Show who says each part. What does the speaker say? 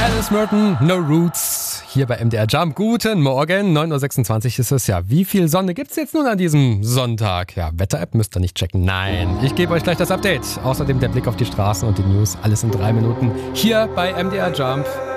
Speaker 1: Alice Merton, No Roots, hier bei MDR Jump. Guten Morgen, 9.26 Uhr ist es ja. Wie viel Sonne gibt's jetzt nun an diesem Sonntag? Ja, Wetter-App müsst ihr nicht checken. Nein, ich gebe euch gleich das Update. Außerdem der Blick auf die Straßen und die News. Alles in 3 Minuten hier bei MDR Jump.